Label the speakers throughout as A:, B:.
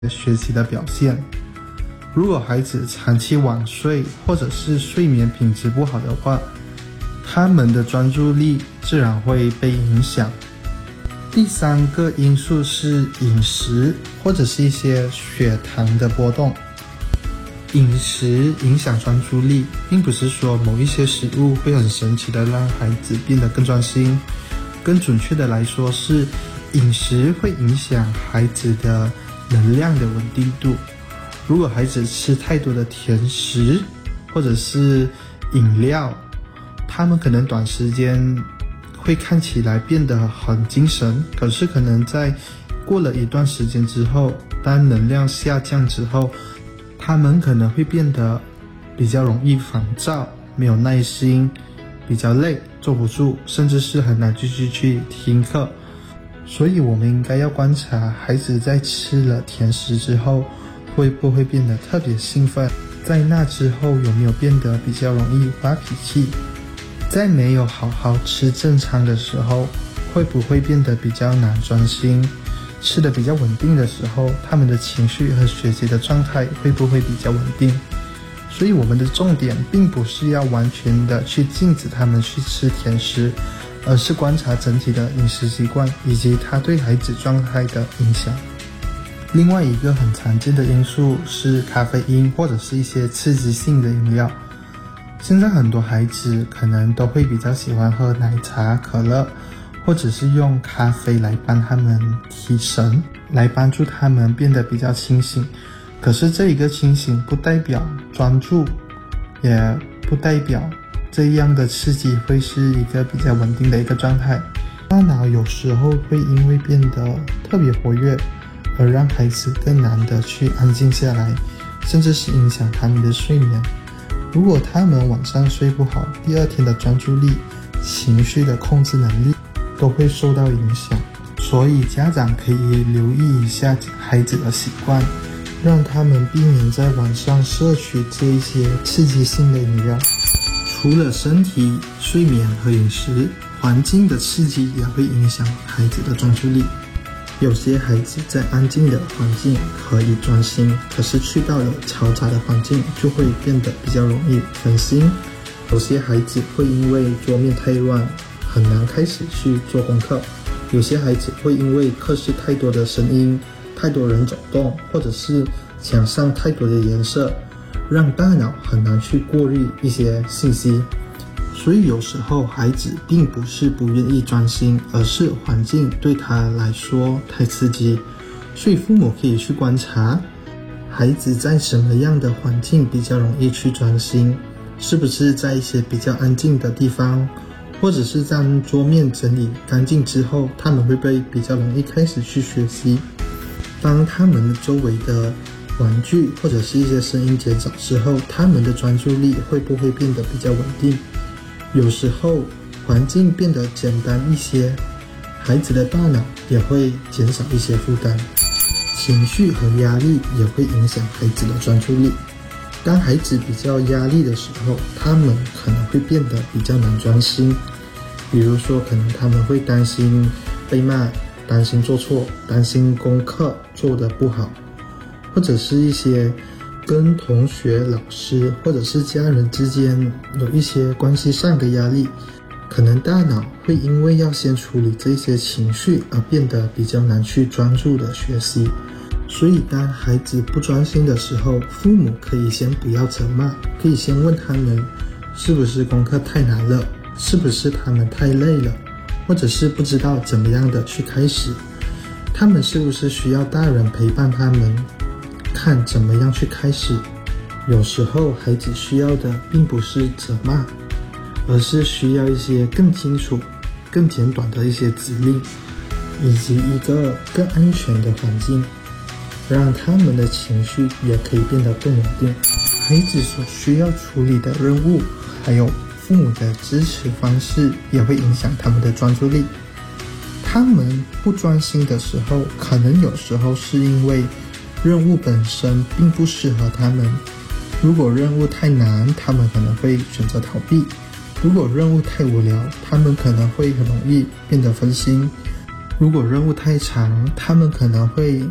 A: 学习的表现。如果孩子长期晚睡或者是睡眠品质不好的话，他们的专注力自然会被影响。第三个因素是饮食或者是一些血糖的波动。饮食影响专注力，并不是说某一些食物会很神奇的让孩子变得更专心，更准确的来说是饮食会影响孩子的能量的稳定度。如果孩子吃太多的甜食或者是饮料，他们可能短时间会看起来变得很精神，可是可能在过了一段时间之后，当能量下降之后，他们可能会变得比较容易烦躁，没有耐心，比较累，坐不住，甚至是很难继续去听课。所以我们应该要观察孩子在吃了甜食之后会不会变得特别兴奋，在那之后有没有变得比较容易发脾气，在没有好好吃正餐的时候会不会变得比较难专心，吃得比较稳定的时候，他们的情绪和学习的状态会不会比较稳定。所以我们的重点并不是要完全的去禁止他们去吃甜食，而是观察整体的饮食习惯以及它对孩子状态的影响。另外一个很常见的因素是咖啡因或者是一些刺激性的饮料。现在很多孩子可能都会比较喜欢喝奶茶、可乐，或者是用咖啡来帮他们提神，来帮助他们变得比较清醒。可是这一个清醒不代表专注，也不代表这样的刺激会是一个比较稳定的一个状态。大脑有时候会因为变得特别活跃，而让孩子更难的去安静下来，甚至是影响他们的睡眠。如果他们晚上睡不好，第二天的专注力、情绪的控制能力都会受到影响。所以家长可以留意一下孩子的习惯，让他们避免在晚上摄取这一些刺激性的饮料。除了身体、睡眠和饮食，环境的刺激也会影响孩子的专注力。有些孩子在安静的环境可以专心，可是去到了嘈杂的环境就会变得比较容易分心。有些孩子会因为桌面太乱，很难开始去做功课。有些孩子会因为课室太多的声音、太多人走动，或者是墙上太多的颜色，让大脑很难去过滤一些信息。所以有时候孩子并不是不愿意专心，而是环境对他来说太刺激。所以父母可以去观察孩子在什么样的环境比较容易去专心，是不是在一些比较安静的地方，或者是当桌面整理干净之后，他们会不会比较容易开始去学习。当他们周围的玩具或者是一些声音减少之后，他们的专注力会不会变得比较稳定。有时候环境变得简单一些，孩子的大脑也会减少一些负担。情绪和压力也会影响孩子的专注力。当孩子比较压力的时候，他们可能会变得比较难专心。比如说可能他们会担心被骂，担心做错，担心功课做得不好，或者是一些跟同学、老师或者是家人之间有一些关系上的压力，可能大脑会因为要先处理这些情绪而变得比较难去专注的学习。所以当孩子不专心的时候，父母可以先不要责骂，可以先问他们是不是功课太难了，是不是他们太累了，或者是不知道怎么样的去开始，他们是不是需要大人陪伴他们看怎么样去开始。有时候孩子需要的并不是责骂，而是需要一些更清楚、更简短的一些指令，以及一个更安全的环境，让他们的情绪也可以变得更稳定。孩子所需要处理的任务，还有父母的支持方式，也会影响他们的专注力。他们不专心的时候，可能有时候是因为任务本身并不适合他们。如果任务太难，他们可能会选择逃避；如果任务太无聊，他们可能会很容易变得分心；如果任务太长，他们可能会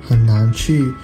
A: 很难去